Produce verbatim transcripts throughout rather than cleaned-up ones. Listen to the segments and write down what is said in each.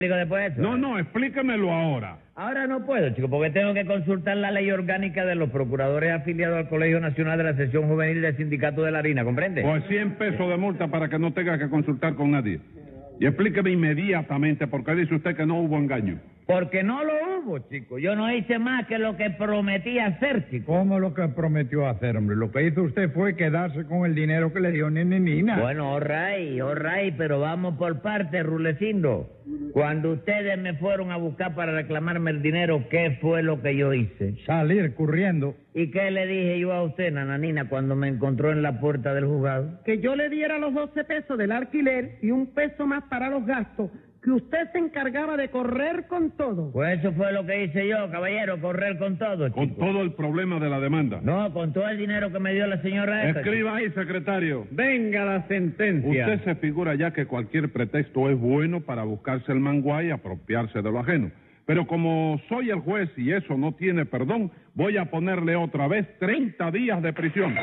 ¿Digo después eso? No, no, explíquemelo ahora. Ahora no puedo, chico, porque tengo que consultar la ley orgánica de los procuradores afiliados al Colegio Nacional de la Sección Juvenil del Sindicato de la Harina, ¿comprende? Pues cien pesos de multa para que no tenga que consultar con nadie. Y explíqueme inmediatamente por qué dice usted que no hubo engaño. Porque no lo hubo, chico. Yo no hice más que lo que prometí hacer, chico. ¿Cómo lo que prometió hacer, hombre? Lo que hizo usted fue quedarse con el dinero que le dio Nini Nina. Bueno, all right, all right, pero vamos por partes, Rulecindo. Cuando ustedes me fueron a buscar para reclamarme el dinero, ¿qué fue lo que yo hice? Salir corriendo. ¿Y qué le dije yo a usted, nananina, cuando me encontró en la puerta del juzgado? Que yo le diera los doce pesos del alquiler y un peso más para los gastos, que usted se encargaba de correr con todo. Pues eso fue lo que hice yo, caballero, correr con todo, chico. Con todo el problema de la demanda. No, con todo el dinero que me dio la señora esta. Escriba ahí, secretario. Venga la sentencia. Usted se figura ya que cualquier pretexto es bueno para buscarse el manguá y apropiarse de lo ajeno. Pero como soy el juez y eso no tiene perdón, voy a ponerle otra vez treinta días de prisión.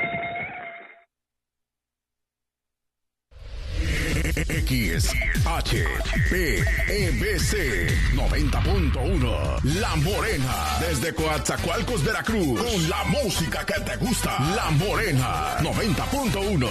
X H B E B C noventa punto uno La Morena, desde Coatzacoalcos, Veracruz, con la música que te gusta. La Morena noventa punto uno.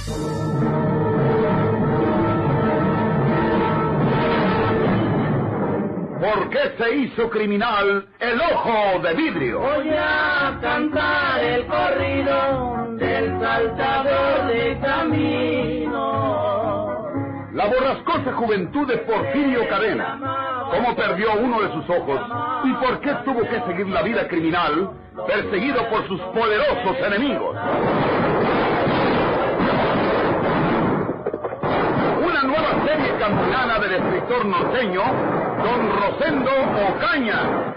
¿Por qué se hizo criminal el ojo de vidrio? Voy a cantar el corrido del saltador de camino. La borrascosa juventud de Porfirio Cadena. ¿Cómo perdió uno de sus ojos? ¿Y por qué tuvo que seguir la vida criminal, perseguido por sus poderosos enemigos? Una nueva serie campilana del escritor norteño, don Rosendo Ocaña.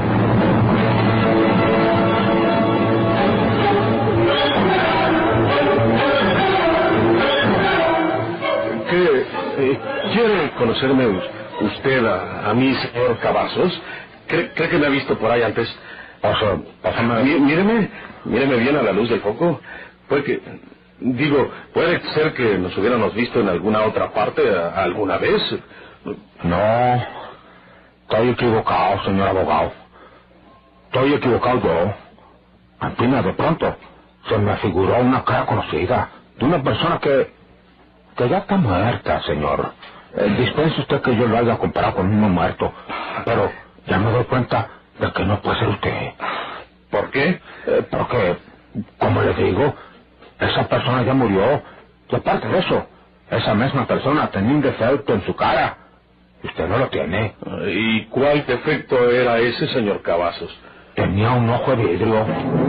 ¿Qué? Eh, ¿Quiere conocerme usted a, a mí, señor Cavazos? ¿Cree, ¿Cree que me ha visto por ahí antes? Pasa, pásame. Mí, míreme, míreme bien a la luz del foco. Puede que... Digo, puede ser que nos hubiéramos visto en alguna otra parte a, alguna vez. No, estoy equivocado, señor abogado. Estoy equivocado yo. Antina, de pronto, se me figuró una cara conocida de una persona que... que ya está muerta, señor. Eh, dispense usted que yo lo haya comparado con uno muerto, pero ya me doy cuenta de que no puede ser usted. ¿Por qué? Eh, porque, como le digo, esa persona ya murió. Y aparte de eso, esa misma persona tenía un defecto en su cara. Usted no lo tiene. ¿Y cuál defecto era ese, señor Cavazos? Tenía un ojo de vidrio.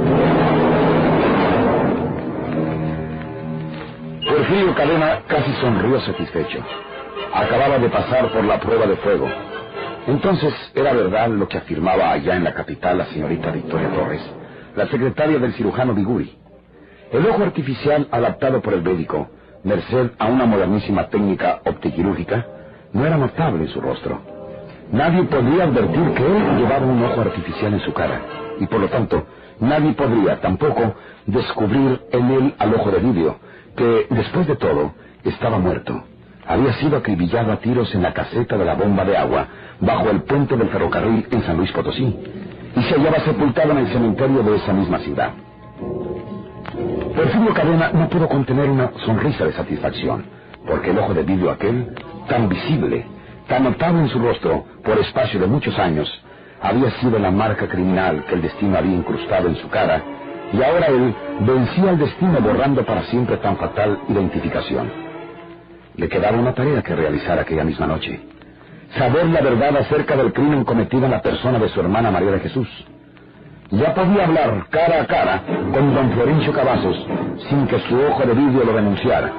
Porfirio Cadena casi sonrió satisfecho. Acababa de pasar por la prueba de fuego. Entonces era verdad lo que afirmaba allá en la capital la señorita Victoria Torres, la secretaria del cirujano Biguri. El ojo artificial adaptado por el médico, merced a una modernísima técnica optoquirúrgica, no era notable en su rostro. Nadie podría advertir que él llevaba un ojo artificial en su cara, y por lo tanto, nadie podría tampoco descubrir en él al ojo de vidrio, que, después de todo, estaba muerto. Había sido acribillado a tiros en la caseta de la bomba de agua, bajo el puente del ferrocarril en San Luis Potosí, y se hallaba sepultado en el cementerio de esa misma ciudad. Porfirio Cadena no pudo contener una sonrisa de satisfacción, porque el ojo de vidrio aquel, tan visible, tan notable en su rostro por espacio de muchos años, había sido la marca criminal que el destino había incrustado en su cara, y ahora él vencía al destino borrando para siempre tan fatal identificación. Le quedaba una tarea que realizar aquella misma noche: saber la verdad acerca del crimen cometido en la persona de su hermana María de Jesús. Ya podía hablar cara a cara con don Florencio Cavazos sin que su ojo de vidrio lo denunciara.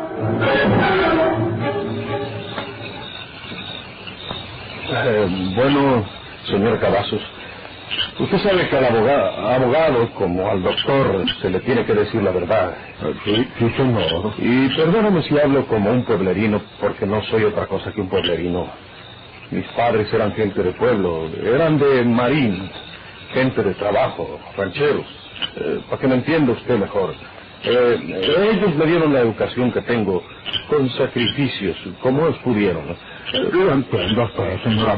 Eh, bueno, señor Cavazos, usted sabe que al abogado, abogado, como al doctor, se le tiene que decir la verdad. Sí, sí, señor. Y perdóname si hablo como un pueblerino, porque no soy otra cosa que un pueblerino. Mis padres eran gente de pueblo, eran de Marín, gente de trabajo, rancheros. Eh, para que me entienda usted mejor, Eh, ellos me dieron la educación que tengo con sacrificios, como ellos pudieron. Lo entiendo, usted, señora